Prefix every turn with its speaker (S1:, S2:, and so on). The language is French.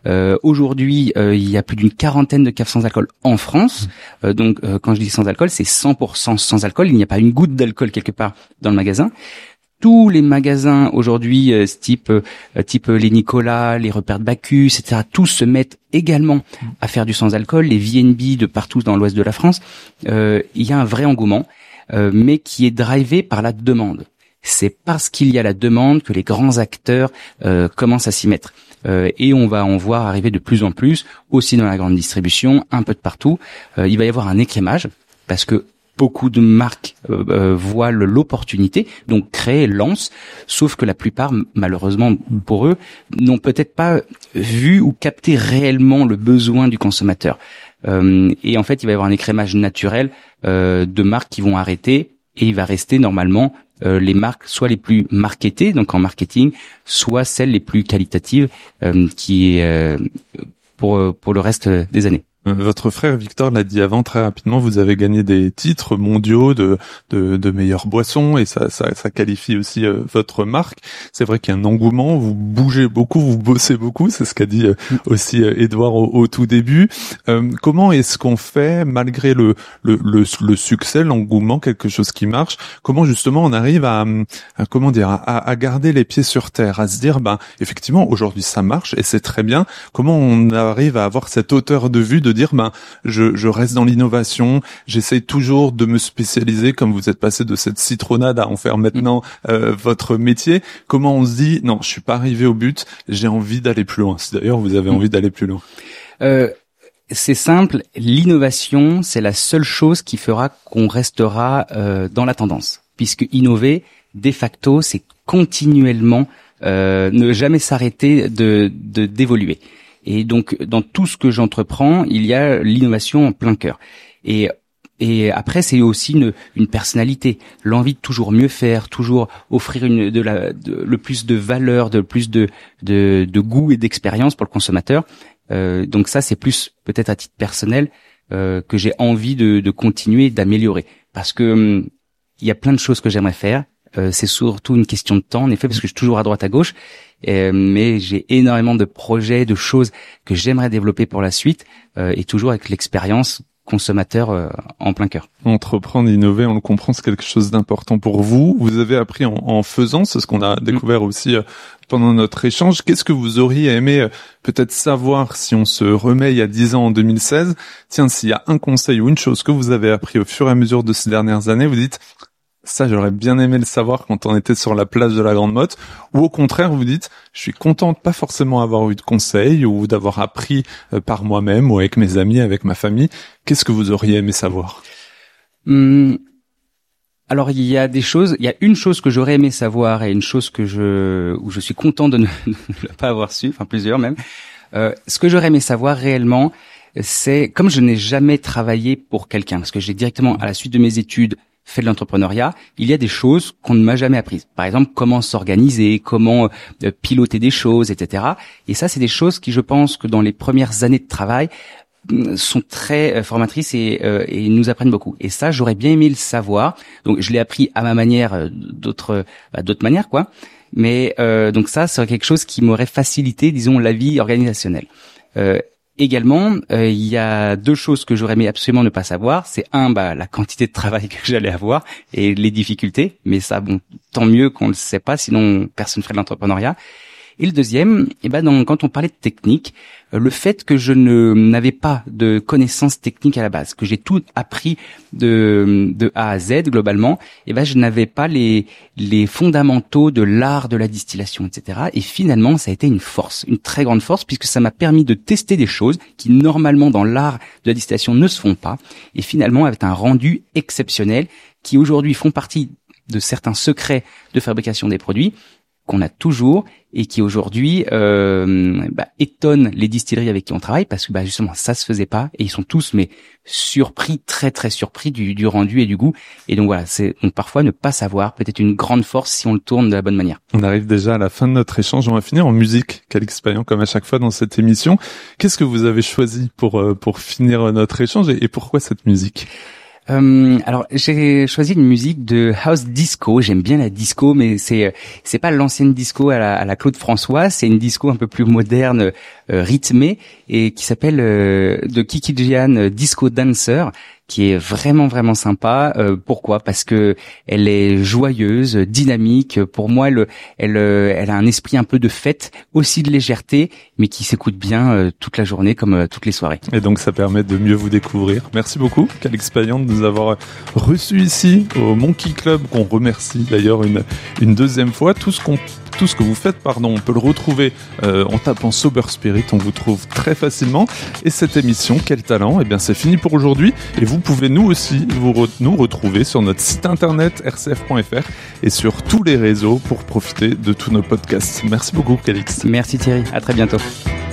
S1: Aujourd'hui, il y a plus d'une quarantaine de caves sans alcool en France. Donc, quand je dis sans alcool, c'est 100% sans alcool. Il n'y a pas une goutte d'alcool quelque part dans le magasin. Tous les magasins aujourd'hui, type les Nicolas, les Repères de Bacchus, etc., tous se mettent également à faire du sans-alcool. Les V&B de partout dans l'ouest de la France, il y a un vrai engouement, mais qui est drivé par la demande. C'est parce qu'il y a la demande que les grands acteurs commencent à s'y mettre. Et on va en voir arriver de plus en plus, aussi dans la grande distribution, un peu de partout. Il va y avoir un écrémage, parce que beaucoup de marques voient l'opportunité, donc créent, lancent, sauf que la plupart, malheureusement pour eux, n'ont peut-être pas vu ou capté réellement le besoin du consommateur. Et en fait, il va y avoir un écrémage naturel de marques qui vont arrêter, et il va rester normalement les marques soit les plus marketées, donc en marketing, soit celles les plus qualitatives, qui pour le reste des années.
S2: Votre frère Victor l'a dit avant très rapidement, vous avez gagné des titres mondiaux de meilleures boissons et ça qualifie aussi votre marque. C'est vrai qu'il y a un engouement, vous bougez beaucoup, vous bossez beaucoup, c'est ce qu'a dit aussi Édouard au tout début. Comment est-ce qu'on fait malgré le succès, l'engouement, quelque chose qui marche? Comment justement on arrive à garder les pieds sur terre, à se dire effectivement aujourd'hui ça marche et c'est très bien. Comment on arrive à avoir cette hauteur de vue de dire je reste dans l'innovation, j'essaye toujours de me spécialiser, comme vous êtes passé de cette citronnade à en faire maintenant votre métier. Comment on se dit non, je suis pas arrivé au but, j'ai envie d'aller plus loin. Si d'ailleurs vous avez envie d'aller plus loin.
S1: C'est simple, l'innovation, c'est la seule chose qui fera qu'on restera dans la tendance, puisque innover de facto, c'est continuellement ne jamais s'arrêter d'évoluer. Et donc, dans tout ce que j'entreprends, il y a l'innovation en plein cœur. Et après, c'est aussi une personnalité, l'envie de toujours mieux faire, toujours offrir le plus de valeur, de plus de goût et d'expérience pour le consommateur. Donc ça, c'est plus peut-être à titre personnel que j'ai envie de continuer, d'améliorer, parce que il y a plein de choses que j'aimerais faire. C'est surtout une question de temps, en effet, parce que je suis toujours à droite à gauche. Mais j'ai énormément de projets, de choses que j'aimerais développer pour la suite, et toujours avec l'expérience consommateur en plein cœur.
S2: Entreprendre, innover, on le comprend, c'est quelque chose d'important pour vous. Vous avez appris en faisant, c'est ce qu'on a découvert aussi pendant notre échange. Qu'est-ce que vous auriez aimé peut-être savoir si on se remet il y a 10 ans en 2016? Tiens, s'il y a un conseil ou une chose que vous avez appris au fur et à mesure de ces dernières années, vous dites ça, j'aurais bien aimé le savoir quand on était sur la plage de la Grande Motte, ou au contraire, vous dites, je suis content de pas forcément avoir eu de conseils ou d'avoir appris par moi-même ou avec mes amis, avec ma famille. Qu'est-ce que vous auriez aimé savoir?
S1: Alors, il y a une chose que j'aurais aimé savoir et une chose où je suis content de ne pas avoir su, enfin plusieurs même. Ce que j'aurais aimé savoir réellement, c'est, comme je n'ai jamais travaillé pour quelqu'un, parce que j'ai directement, à la suite de mes études, fait de l'entrepreneuriat, il y a des choses qu'on ne m'a jamais apprises. Par exemple, comment s'organiser, comment piloter des choses, etc. Et ça, c'est des choses qui, je pense, que dans les premières années de travail, sont très formatrices et nous apprennent beaucoup. Et ça, j'aurais bien aimé le savoir. Donc, je l'ai appris à ma manière, d'autres manières, quoi. Mais donc ça serait quelque chose qui m'aurait facilité, disons, la vie organisationnelle. Également, il y a deux choses que j'aurais aimé absolument ne pas savoir. C'est la quantité de travail que j'allais avoir et les difficultés. Mais ça, tant mieux qu'on le sait pas, sinon personne ferait de l'entrepreneuriat. Et le deuxième, quand on parlait de technique, le fait que je n'avais pas de connaissances techniques à la base, que j'ai tout appris de A à Z globalement, je n'avais pas les fondamentaux de l'art de la distillation, etc. Et finalement, ça a été une force, une très grande force, puisque ça m'a permis de tester des choses qui normalement dans l'art de la distillation ne se font pas, et finalement avec un rendu exceptionnel, qui aujourd'hui font partie de certains secrets de fabrication des produits qu'on a toujours et qui aujourd'hui étonnent les distilleries avec qui on travaille, parce que justement ça se faisait pas, et ils sont tous surpris, très très surpris du rendu et du goût. Et donc voilà, donc parfois ne pas savoir peut-être une grande force si on le tourne de la bonne manière.
S2: On arrive déjà à la fin de notre échange, on va finir en musique, Calix Payan, comme à chaque fois dans cette émission. Qu'est-ce que vous avez choisi pour finir notre échange et pourquoi cette musique?
S1: Alors j'ai choisi une musique de house disco. J'aime bien la disco, mais c'est pas l'ancienne disco à la Claude François. C'est une disco un peu plus moderne, rythmée, et qui s'appelle de Kiki Gian Disco Dancer, qui est vraiment vraiment sympa. Pourquoi ? Parce que elle est joyeuse, dynamique. Pour moi, elle a un esprit un peu de fête, aussi de légèreté, mais qui s'écoute bien toute la journée comme toutes les soirées.
S2: Et donc ça permet de mieux vous découvrir. Merci beaucoup, Calix Payan, de nous avoir reçus ici au Monkey Club, qu'on remercie d'ailleurs une deuxième fois. Tout ce que vous faites, on peut le retrouver en tapant Sober Spirit, on vous trouve très facilement. Et cette émission, Quel Talent, eh bien c'est fini pour aujourd'hui. Et vous pouvez nous aussi nous retrouver sur notre site internet rcf.fr et sur tous les réseaux pour profiter de tous nos podcasts. Merci beaucoup, Calix.
S1: Merci Thierry, à très bientôt.